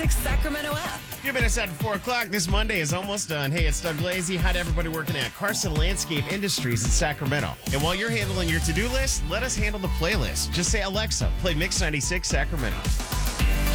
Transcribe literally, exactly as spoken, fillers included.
ninety-six Sacramento app. Few minutes after four o'clock. This Monday is almost done. Hey, it's Doug Lazy. Hi to everybody working at Carson Landscape Industries in Sacramento. And while you're handling your to-do list, let us handle the playlist. Just say, Alexa, play Mix ninety-six Sacramento.